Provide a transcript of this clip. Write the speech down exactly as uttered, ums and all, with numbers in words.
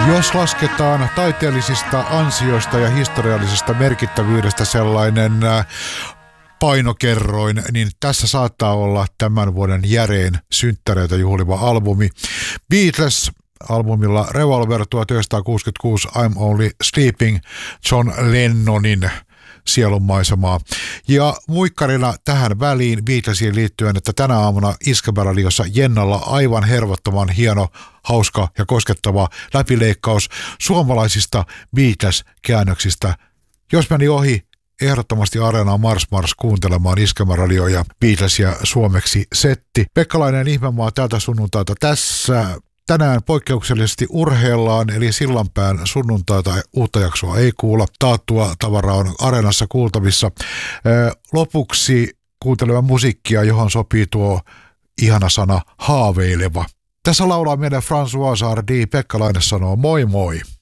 Jos lasketaan taiteellisista ansioista ja historiallisesta merkittävyydestä sellainen painokerroin, niin tässä saattaa olla tämän vuoden järein synttäreitä juhliva albumi. Beatles albumilla Revolver tuhatyhdeksänsataakuusikymmentäkuusi, I'm Only Sleeping, John Lennonin sielunmaisemaa. Ja muikkarina tähän väliin Beatlesiin liittyen, että tänä aamuna Iskelmäradiossa Jennalla aivan hervottoman hieno, hauska ja koskettava läpileikkaus suomalaisista Beatles-käännöksistä. Jos meni ohi, ehdottomasti Areenaan Mars Mars kuuntelemaan Iskelmäradioa ja Beatlesia suomeksi setti. Pekkalainen Ihmemaa tältä sunnuntaita tässä. Tänään poikkeuksellisesti urheillaan, eli Sillanpään sunnuntaita uutta jaksoa ei kuulla. Taattua tavaraa on Areenassa kuultavissa. Lopuksi kuuntelemme musiikkia, johon sopii tuo ihana sana haaveileva. Tässä laulaa meidän François Hardy. Pekkalainen sanoo moi moi.